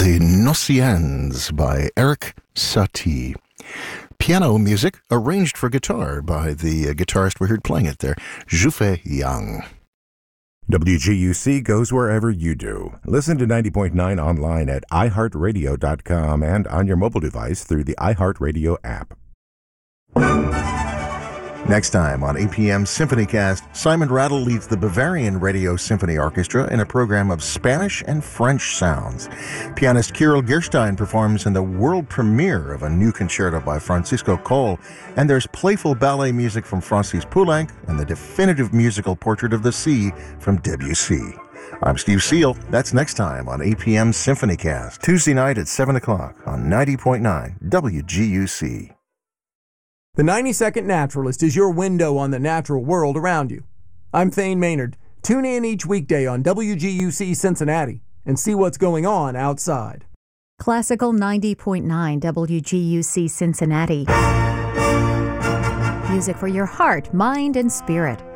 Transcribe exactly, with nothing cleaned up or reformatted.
Les Nocians by Eric Satie. Piano music arranged for guitar by the uh, guitarist we heard playing it there, Zhufe Yang. W G U C goes wherever you do. Listen to ninety point nine online at i heart radio dot com and on your mobile device through the iHeartRadio app. Next time on A P M SymphonyCast, Simon Rattle leads the Bavarian Radio Symphony Orchestra in a program of Spanish and French sounds. Pianist Kirill Gerstein performs in the world premiere of a new concerto by Francisco Coll, and there's playful ballet music from Francis Poulenc and the definitive musical portrait of the sea from Debussy. I'm Steve Seal. That's next time on A P M SymphonyCast, Tuesday night at seven o'clock on ninety point nine W G U C. The ninety second Naturalist is your window on the natural world around you. I'm Thane Maynard. Tune in each weekday on W G U C Cincinnati and see what's going on outside. Classical ninety point nine W G U C Cincinnati. Music for your heart, mind, and spirit.